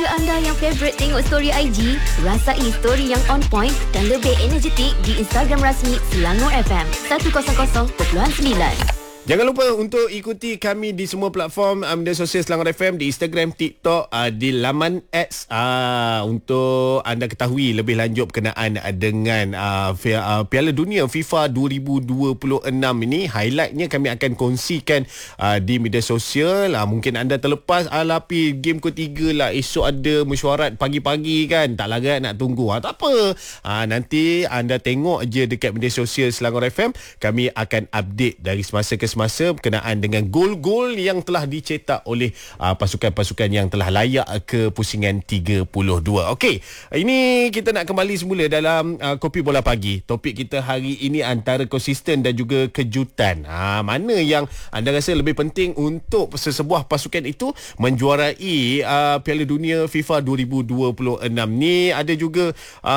Ada anda yang favourite tengok story IG? Rasai story yang on point dan lebih energetik di Instagram rasmi Selangor FM 100.9. Jangan lupa untuk ikuti kami di semua platform media sosial Selangor FM, di Instagram, TikTok, di laman X, untuk anda ketahui lebih lanjut berkenaan dengan Piala Dunia FIFA 2026 ini. Highlightnya kami akan kongsikan di media sosial. Mungkin anda terlepas Lapi game ketiga lah, esok ada mesyuarat pagi-pagi kan, tak larat nak tunggu. Tak apa, nanti anda tengok je dekat media sosial Selangor FM. Kami akan update dari semasa ke semasa berkenaan dengan gol-gol yang telah dicetak oleh pasukan-pasukan yang telah layak ke pusingan 32. Okey, ini kita nak kembali semula dalam Kopi Bola Pagi. Topik kita hari ini antara konsisten dan juga kejutan. Mana yang anda rasa lebih penting untuk sesebuah pasukan itu menjuarai Piala Dunia FIFA 2026 ni? Ada juga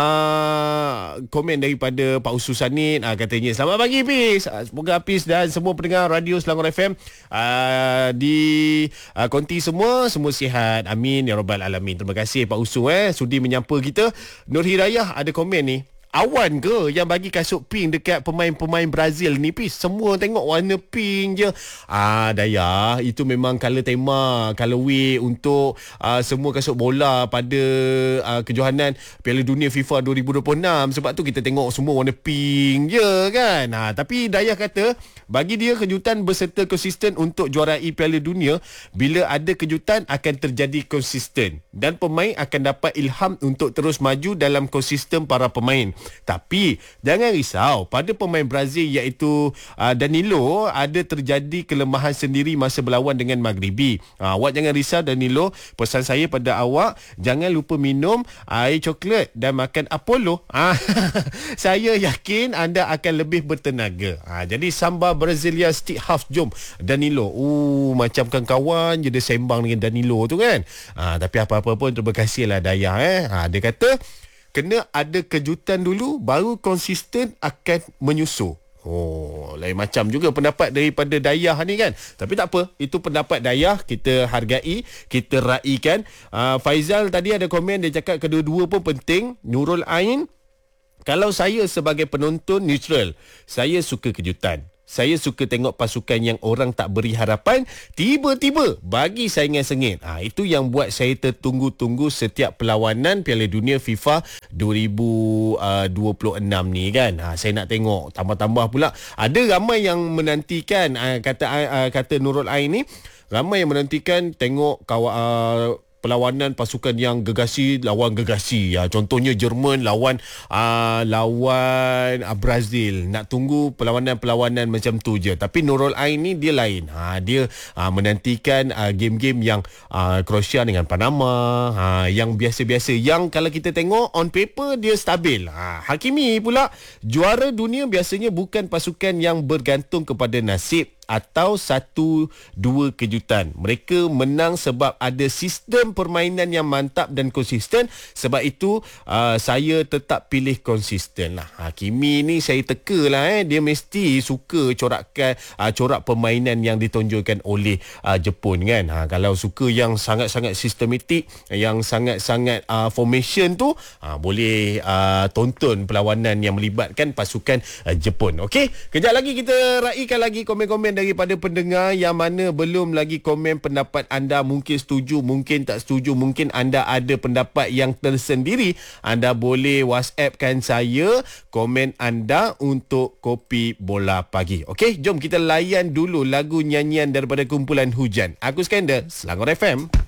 komen daripada Pak Usu Sanit, katanya selamat pagi Hafiz. Semoga Hafiz dan semua pendengar radio Selangor FM di konti semua sihat, amin ya rabbal alamin. Terima kasih Pak Usu sudi menyapa kita. Nur Hidayah ada komen ni, awan ke yang bagi kasut pink dekat pemain-pemain Brazil ni Pis? Semua tengok warna pink je. Dayah, itu memang color tema, colorway untuk semua kasut bola pada kejohanan Piala Dunia FIFA 2026. Sebab tu kita tengok semua warna pink je kan. Tapi Dayah kata bagi dia kejutan berserta konsisten untuk juarai Piala Dunia. Bila ada kejutan akan terjadi konsisten dan pemain akan dapat ilham untuk terus maju dalam konsisten para pemain. Tapi jangan risau, pada pemain Brazil iaitu Danilo ada terjadi kelemahan sendiri masa berlawan dengan Maghribi. Awak jangan risau Danilo. Pesan saya pada awak, jangan lupa minum air coklat dan makan Apollo. Saya yakin anda akan lebih bertenaga. Jadi samba Brasilia stick half, jom Danilo. Macam kawan-kawan je dia sembang dengan Danilo tu kan. Tapi apa-apa pun terima kasihlah Dayah. Dia kata kena ada kejutan dulu, baru konsisten akan menyusul. Lain macam juga pendapat daripada Dayah ni kan. Tapi tak apa, itu pendapat Dayah, kita hargai, kita raikan. Faizal tadi ada komen, dia cakap kedua-dua pun penting. Nurul Ain, kalau saya sebagai penonton neutral, saya suka kejutan. Saya suka tengok pasukan yang orang tak beri harapan tiba-tiba bagi saingan sengit. Itu yang buat saya tertunggu-tunggu setiap perlawanan Piala Dunia FIFA 2026 ni kan. Saya nak tengok tambah-tambah pula. Ada ramai yang menantikan, kata Nurul Ain ni, ramai yang menantikan tengok perlawanan pasukan yang gegasi lawan gegasi. Contohnya Jerman lawan Brazil. Nak tunggu perlawanan-perlawanan macam tu je. Tapi Nurul Ain ni dia lain. Dia menantikan game-game yang Croatia dengan Panama, yang biasa-biasa, yang kalau kita tengok on paper dia stabil. Hakimi pula, juara dunia biasanya bukan pasukan yang bergantung kepada nasib atau 1-2 kejutan. Mereka menang sebab ada sistem permainan yang mantap dan konsisten. Sebab itu saya tetap pilih konsisten lah. Hakimi ni saya teka lah, dia mesti suka corak permainan yang ditonjolkan oleh Jepun kan. Kalau suka yang sangat-sangat sistematik, yang sangat-sangat formation tu, boleh tonton perlawanan yang melibatkan pasukan Jepun. Okey, kejap lagi kita raikan lagi komen-komen daripada pendengar yang mana belum lagi komen pendapat anda. Mungkin setuju, mungkin tak setuju, mungkin anda ada pendapat yang tersendiri. Anda boleh WhatsAppkan saya komen anda untuk Kopi Bola Pagi. Okey, jom kita layan dulu lagu nyanyian daripada kumpulan Hujan. Aku Skandar, Selangor FM.